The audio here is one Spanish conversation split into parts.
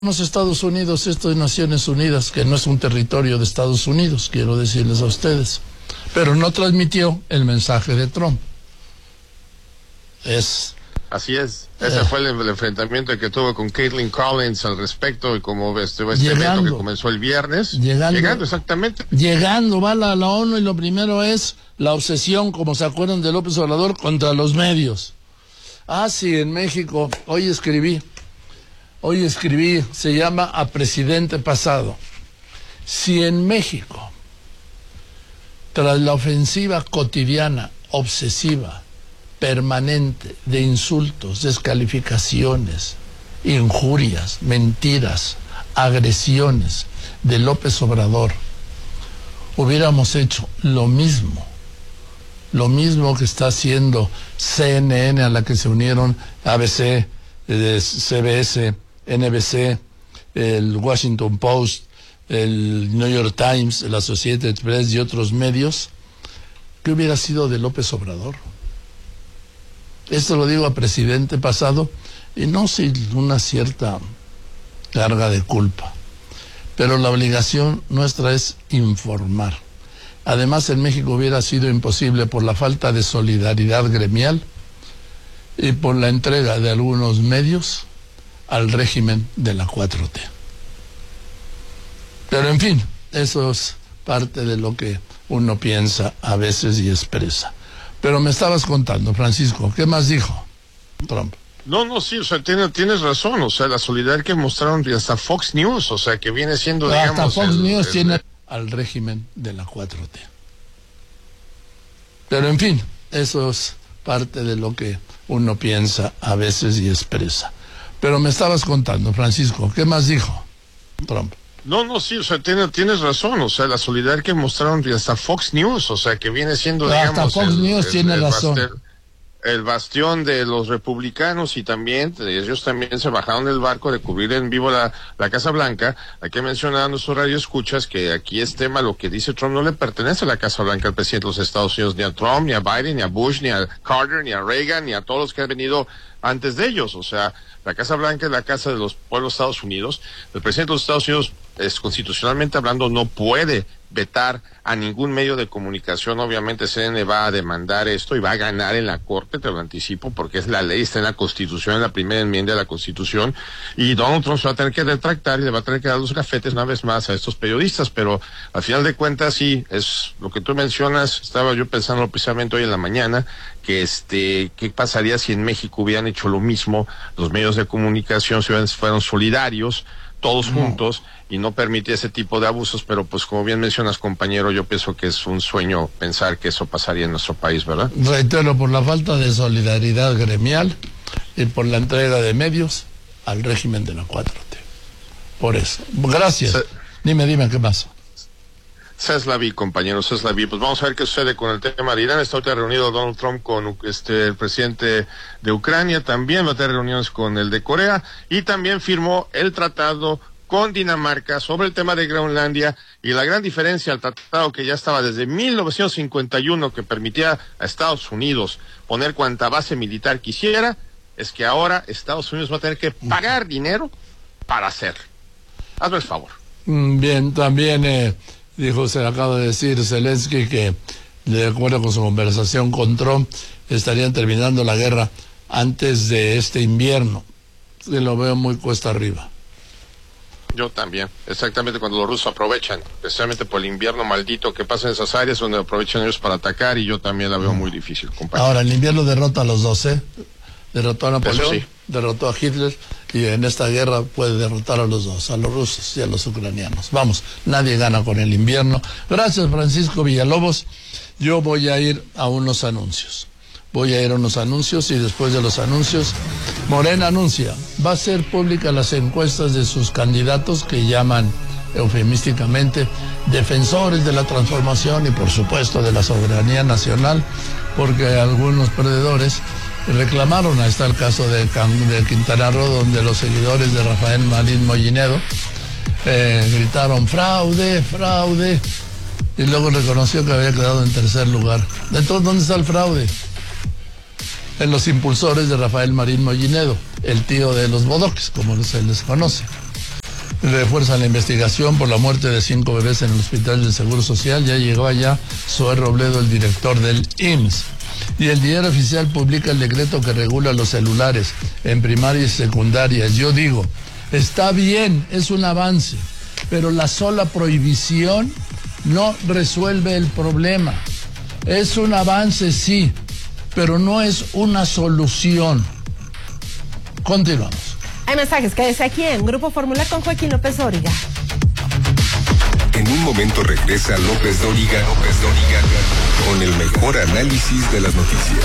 Los Estados Unidos, esto de Naciones Unidas, que no es un territorio de Estados Unidos, quiero decirles a ustedes, pero no transmitió el mensaje de Trump. Así es. Ese fue el enfrentamiento que tuvo con Caitlin Collins al respecto, y como este evento que comenzó el viernes. Llegando, exactamente. Llegando, va la ONU, y lo primero es la obsesión, como se acuerdan, de López Obrador contra los medios. Ah, sí, en México, hoy escribí, se llama A Presidente Pasado. Si en México, tras la ofensiva cotidiana, obsesiva, permanente, de insultos, descalificaciones, injurias, mentiras, agresiones de López Obrador, hubiéramos hecho lo mismo que está haciendo CNN, a la que se unieron ABC, CBS, NBC, el Washington Post, el New York Times, el Associated Press y otros medios, ¿qué hubiera sido de López Obrador? Esto lo digo a presidente pasado, y no sin una cierta carga de culpa, pero la obligación nuestra es informar. Además, en México hubiera sido imposible por la falta de solidaridad gremial y por la entrega de algunos medios al régimen de la 4T. Pero en fin, eso es parte de lo que uno piensa a veces y expresa. Pero me estabas contando, Francisco, ¿qué más dijo Trump? No, sí, o sea, tienes razón, o sea, la solidaridad que mostraron hasta Fox News, o sea, que viene siendo, digamos... Hasta Fox News tiene al régimen de la 4T. Pero en fin, eso es parte de lo que uno piensa a veces y expresa. Pero me estabas contando, Francisco, ¿qué más dijo Trump? No, sí, o sea, tienes razón, o sea, la solidaridad que mostraron hasta Fox News, o sea, que viene siendo, digamos... Hasta Fox News tiene razón. El bastión de los republicanos, y también ellos también se bajaron del barco de cubrir en vivo la Casa Blanca. Hay que mencionar a nuestros radioescuchas que aquí es tema, lo que dice Trump no le pertenece a la Casa Blanca al presidente de los Estados Unidos, ni a Trump, ni a Biden, ni a Bush, ni a Carter, ni a Reagan, ni a todos los que han venido antes de ellos. O sea, la Casa Blanca es la casa de los pueblos de Estados Unidos. El presidente de los Estados Unidos, constitucionalmente hablando, no puede vetar a ningún medio de comunicación. Obviamente CNN va a demandar esto y va a ganar en la corte, te lo anticipo, porque es la ley, está en la Constitución, en la primera enmienda de la Constitución, y Donald Trump se va a tener que retractar y le va a tener que dar los gafetes una vez más a estos periodistas. Pero al final de cuentas, sí, es lo que tú mencionas. Estaba yo pensando precisamente hoy en la mañana que qué pasaría si en México hubieran hecho lo mismo los medios de comunicación, si fueron solidarios todos juntos y no permite ese tipo de abusos. Pero pues como bien mencionas, compañero, yo pienso que es un sueño pensar que eso pasaría en nuestro país, ¿verdad? Reitero, por la falta de solidaridad gremial y por la entrega de medios al régimen de la 4T. Por eso. Gracias. Dime, ¿qué pasa? Ceslaví, compañero, Ceslaví. Pues vamos a ver qué sucede con el tema de Irán. Está ahorita reunido Donald Trump con el presidente de Ucrania, también va a tener reuniones con el de Corea, y también firmó el tratado con Dinamarca sobre el tema de Groenlandia. Y la gran diferencia al tratado, que ya estaba desde 1951, que permitía a Estados Unidos poner cuanta base militar quisiera, es que ahora Estados Unidos va a tener que pagar dinero para hacerlo. Hazme el favor. Bien, también dijo, se acaba de decir Zelensky, que de acuerdo con su conversación con Trump, estarían terminando la guerra antes de este invierno. Que lo veo muy cuesta arriba. Yo también, exactamente, cuando los rusos aprovechan, especialmente por el invierno maldito que pasa en esas áreas, donde aprovechan ellos para atacar, y yo también la veo muy difícil, compañero. Ahora, el invierno derrota a los dos, derrotó a Napoleón, sí. Derrotó a Hitler, y en esta guerra puede derrotar a los dos, a los rusos y a los ucranianos. Vamos, nadie gana con el invierno. Gracias, Francisco Villalobos. Yo voy a ir a unos anuncios. Y después de los anuncios, Morena anuncia, va a ser pública las encuestas de sus candidatos, que llaman eufemísticamente defensores de la transformación y por supuesto de la soberanía nacional, porque algunos perdedores reclamaron. Ahí está el caso de Quintana Roo, donde los seguidores de Rafael Marín Mollinedo gritaron fraude, y luego reconoció que había quedado en tercer lugar. Entonces, ¿dónde está el fraude? En los impulsores de Rafael Marín Mollinedo, el tío de los bodoques, como se les conoce. Refuerzan la investigación por la muerte de 5 bebés en el Hospital del Seguro Social. Ya llegó allá Zoé Robledo, el director del IMSS. Y el Diario Oficial publica el decreto que regula los celulares en primaria y secundaria. Yo digo, está bien, es un avance, pero la sola prohibición no resuelve el problema. Es un avance, sí, pero no es una solución. Continuamos. Hay mensajes, quédese aquí en Grupo Fórmula con Joaquín López Dóriga. En un momento regresa López Dóriga, con el mejor análisis de las noticias.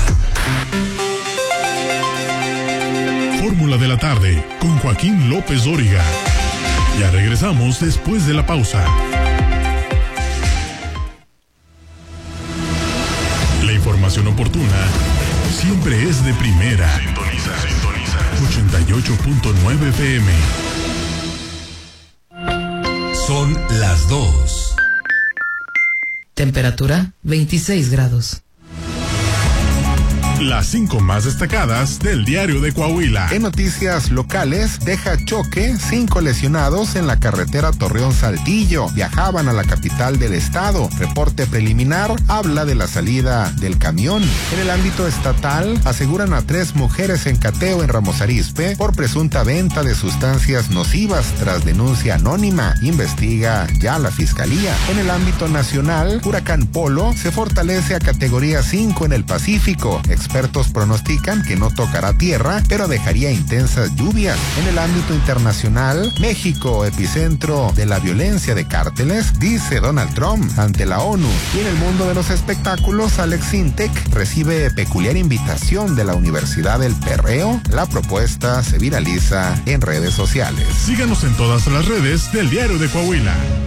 Fórmula de la tarde con Joaquín López Dóriga. Ya regresamos después de la pausa. La información oportuna siempre es de primera. Sintoniza 88.9 FM. Son las 2. Temperatura 26 grados. Las 5 más destacadas del Diario de Coahuila. En noticias locales, deja choque, 5 lesionados en la carretera Torreón-Saltillo. Viajaban a la capital del estado. Reporte preliminar habla de la salida del camión. En el ámbito estatal, aseguran a 3 mujeres en cateo en Ramos Arizpe por presunta venta de sustancias nocivas tras denuncia anónima. Investiga ya la fiscalía. En el ámbito nacional, Huracán Polo se fortalece a categoría 5 en el Pacífico. Expertos pronostican que no tocará tierra, pero dejaría intensas lluvias. En el ámbito internacional, México, epicentro de la violencia de cárteles, dice Donald Trump ante la ONU. Y en el mundo de los espectáculos, Alex Sintek recibe peculiar invitación de la Universidad del Perreo. La propuesta se viraliza en redes sociales. Síganos en todas las redes del Diario de Coahuila.